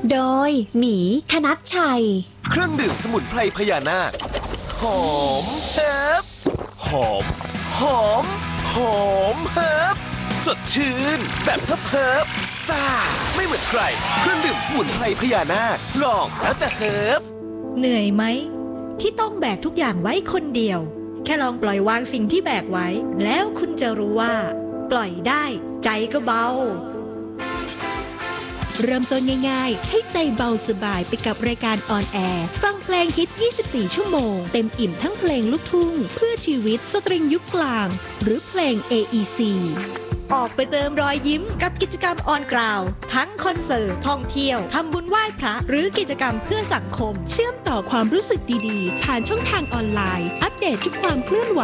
โดยหมีคณัชชัยเครื่องดื่มสมุนไพรพญานาคหอมเฮิบหอมหอมหอมเฮิบสดชื่นแบบเฮิบซ่าไม่เหมือนใครเครื่องดื่มสมุนไพรพญานาคลองแล้วจะเฮิบเหนื่อยไหมที่ต้องแบกทุกอย่างไว้คนเดียวแค่ลองปล่อยวางสิ่งที่แบกไว้แล้วคุณจะรู้ว่าปล่อยได้ใจก็เบาเริ่มต้นง่ายๆให้ใจเบาสบายไปกับรายการออนแอร์ฟังเพลงฮิต 24 ชั่วโมงเต็มอิ่มทั้งเพลงลูกทุ่งเพื่อชีวิตสตริงยุคกลางหรือเพลง AEC ออกไปเติมรอยยิ้มกับกิจกรรมออนกราวทั้งคอนเสิร์ตท่องเที่ยวทำบุญไหว้พระหรือกิจกรรมเพื่อสังคมเชื่อมต่อความรู้สึกดีๆผ่านช่องทางออนไลน์อัปเดตทุกความเคลื่อนไหว